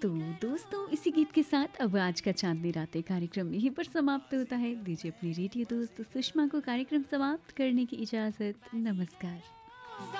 तो दोस्तों इसी गीत के साथ अब आज का चांदनी रातें कार्यक्रम यहीं पर समाप्त होता है। दीजिए अपनी रेडियो दोस्त सुषमा को कार्यक्रम समाप्त करने की इजाज़त। नमस्कार।